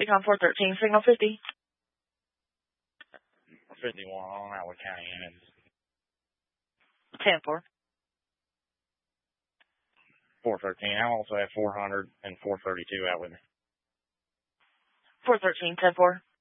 Econ 413, signal 50. 51 on Atwood County units. 10-4. 413. I also have 400 and 432 out with me. 413, 10-4.